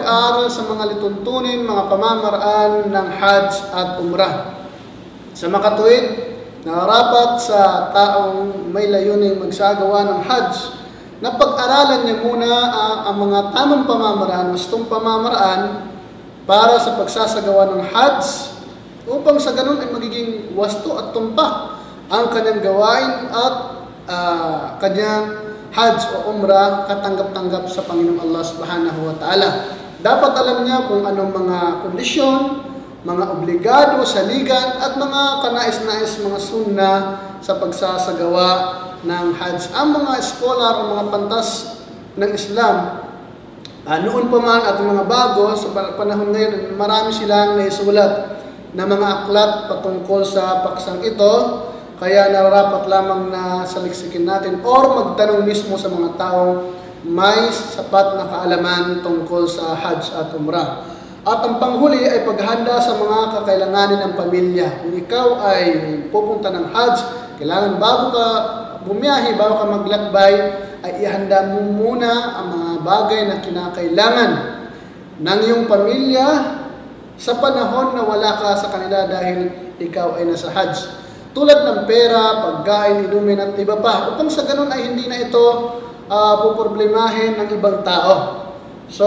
pag-aaral sa mga lituntunin, mga pamamaraan ng Hajj at Umrah. Sa makatuwid, nararapat sa taong may layuning magsagawa ng Hajj na pag-aralan niya muna ang mga tamang pamamaraan, wastong pamamaraan para sa pagsasagawa ng Hajj upang sa ganun ay magiging wasto at tumpak ang kanyang gawain at kanyang Hajj o Umrah katanggap-tanggap sa Panginoong Allah Subhanahu wa Ta'ala. Dapat alam niya kung anong mga kondisyon, mga obligado, saligan at mga kanais-nais, mga sunna sa pagsasagawa ng Hajj. Ang mga scholar o mga pantas ng Islam, noon pa man at mga bago, sa panahon ngayon, marami silang naisulat na mga aklat patungkol sa paksang ito. Kaya nararapat lamang na saliksikin natin or magtanong mismo sa mga taong may sapat na kaalaman tungkol sa Hajj at Umrah. At ang panghuli ay paghanda sa mga kakailanganin ng pamilya. Kung ikaw ay pupunta ng Hajj, kailangan bago ka bumiyahe, bago ka maglakbay, ay ihanda mo muna ang mga bagay na kinakailangan ng iyong pamilya sa panahon na wala ka sa kanila dahil ikaw ay nasa Hajj. Tulad ng pera, pagkain, inumin at iba pa. Upang sa ganun ay hindi na ito puproblemahin ng ibang tao. So,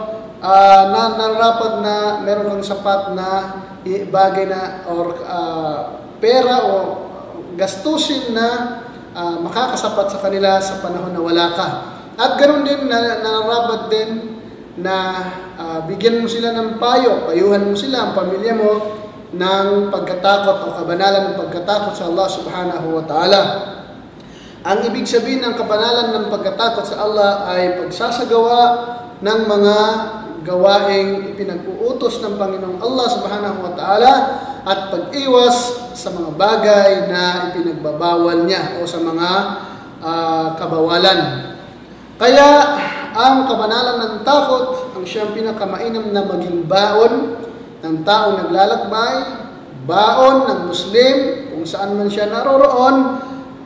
nararapat na meron kang sapat na bagay na or pera o gastusin na makakasapat sa kanila sa panahon na wala ka. At ganun din, nararapat din na bigyan mo sila ng payo, payuhan mo sila, ang pamilya mo, ng pagkatakot o kabanalan ng pagkatakot sa Allah Subhanahu wa Ta'ala. Ang ibig sabihin ng kabanalan ng pagkatakot sa Allah ay pagsasagawa ng mga gawaing ipinag-uutos ng Panginoong Allah Subhanahu wa Ta'ala at pag-iwas sa mga bagay na ipinagbabawal niya o sa mga kabawalan. Kaya ang kabanalan ng takot ang siyang pinakamainam na maging baon ng taong naglalakbay, baon ng Muslim, kung saan man siya naroroon,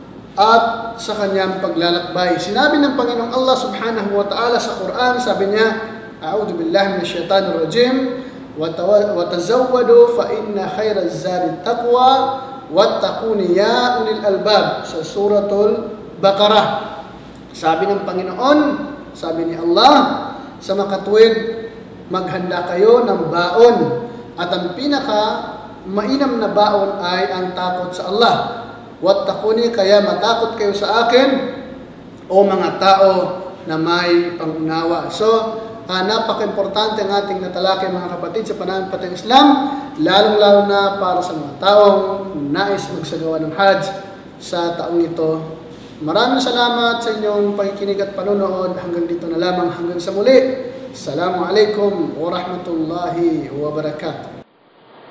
at sa kanyang paglalakbay. Sinabi ng Panginoong Allah Subhanahu wa Ta'ala sa Quran, sabi niya, A'udhu billahi minash shaitanir rajim, wa tazawwadu fa inna khairaz zadi taqwa, wattaquni ya ulil albab, sa suratul Baqarah. Sabi ng Panginoon, sabi ni Allah, sa makatuwid, maghanda kayo ng baon. At ang pinaka mainam na baon ay ang takot sa Allah. Wattaquni, kaya matakot kayo sa akin, o mga tao na may pangunawa. So, napaka-importante ang ating natalakay mga kapatid sa pananampalatayang Islam, lalong-lalo na para sa mga taong nais magsagawa ng Hajj sa taong ito. Maraming salamat sa inyong pakikinig at panonood. Hanggang dito na lamang, hanggang sa muli. Assalamualaikum warahmatullahi wabarakatuh.